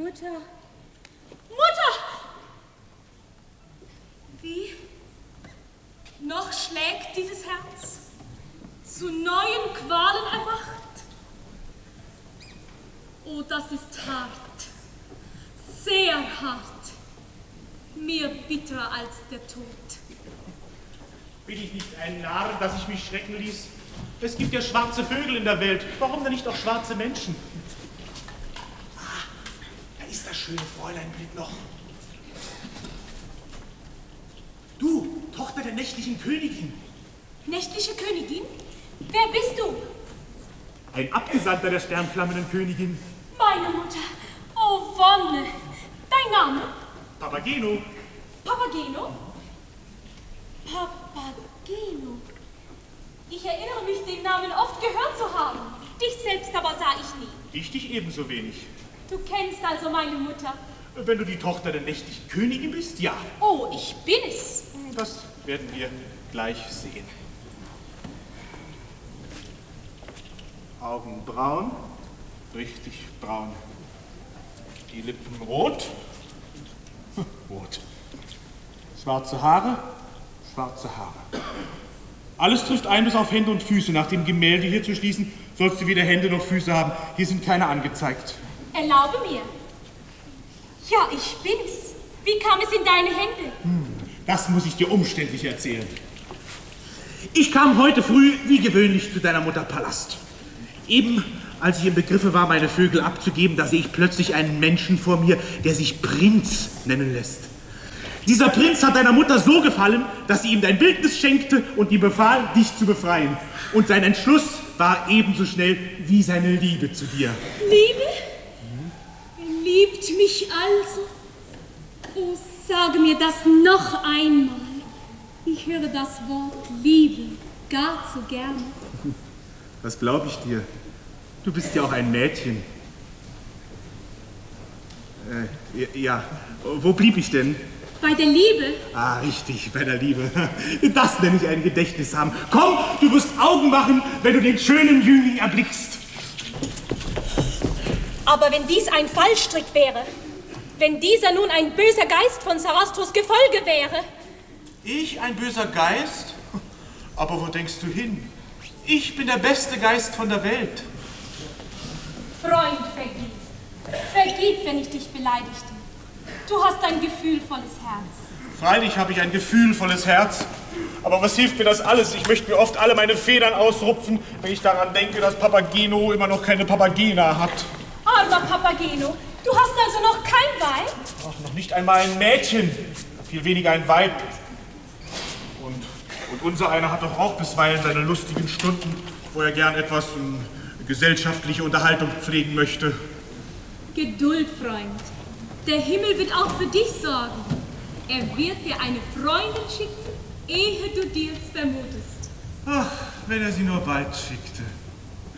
Mutter! Mutter! Wie? Noch schlägt dieses Herz, zu neuen Qualen erwacht. Oh, das ist hart, sehr hart, mir bitterer als der Tod. Bin ich nicht ein Narr, dass ich mich schrecken ließ? Es gibt ja schwarze Vögel in der Welt, warum denn nicht auch schwarze Menschen? Ah, da ist das schöne Fräuleinbild noch. Du, Tochter der nächtlichen Königin. Nächtliche Königin? Wer bist du? Ein Abgesandter der sternflammenden Königin. Meine Mutter. Oh, Wonne. Dein Name? Papageno. Papageno? Papageno. Ich erinnere mich, den Namen oft gehört zu haben. Dich selbst aber sah ich nie. Ich dich ebenso wenig. Du kennst also meine Mutter. Wenn du die Tochter der nächtlichen Königin bist, ja. Oh, ich bin es. Das werden wir gleich sehen. Augen braun, richtig braun. Die Lippen rot, rot. Schwarze Haare, schwarze Haare. Alles trifft ein bis auf Hände und Füße. Nach dem Gemälde hier zu schließen, sollst du weder Hände noch Füße haben. Hier sind keine angezeigt. Erlaube mir. Ja, ich bin es. Wie kam es in deine Hände? Das muss ich dir umständlich erzählen. Ich kam heute früh, wie gewöhnlich, zu deiner Mutter Palast. Eben, als ich im Begriffe war, meine Vögel abzugeben, da sehe ich plötzlich einen Menschen vor mir, der sich Prinz nennen lässt. Dieser Prinz hat deiner Mutter so gefallen, dass sie ihm dein Bildnis schenkte und ihm befahl, dich zu befreien. Und sein Entschluss war ebenso schnell wie seine Liebe zu dir. Liebe? Er liebt mich also? Oh, sage mir das noch einmal. Ich höre das Wort Liebe gar zu gerne. Was glaube ich dir? Du bist ja auch ein Mädchen. Ja, wo blieb ich denn? Bei der Liebe? Ah, richtig, bei der Liebe. Das nenne ich ein Gedächtnis haben. Komm, du wirst Augen machen, wenn du den schönen Jüngling erblickst. Aber wenn dies ein Fallstrick wäre, wenn dieser nun ein böser Geist von Sarastros Gefolge wäre. Ich ein böser Geist? Aber wo denkst du hin? Ich bin der beste Geist von der Welt. Freund, vergib. Vergib, wenn ich dich beleidigte. Du hast ein gefühlvolles Herz. Freilich habe ich ein gefühlvolles Herz. Aber was hilft mir das alles? Ich möchte mir oft alle meine Federn ausrupfen, wenn ich daran denke, dass Papageno immer noch keine Papagena hat. Armer Papageno, du hast also noch kein Weib? Ach, noch nicht einmal ein Mädchen, viel weniger ein Weib. Und unser einer hat doch auch bisweilen seine lustigen Stunden, wo er gern etwas gesellschaftliche Unterhaltung pflegen möchte. Geduld, Freund. Der Himmel wird auch für dich sorgen. Er wird dir eine Freundin schicken, ehe du dir's vermutest. Ach, wenn er sie nur bald schickte.